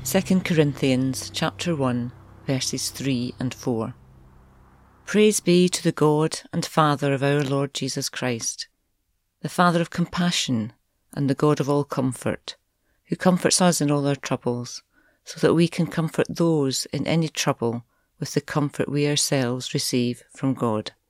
2 Corinthians chapter 1, verses 3 and 4. Praise be to the God and Father of our Lord Jesus Christ, the Father of compassion and the God of all comfort, who comforts us in all our troubles, so that we can comfort those in any trouble with the comfort we ourselves receive from God.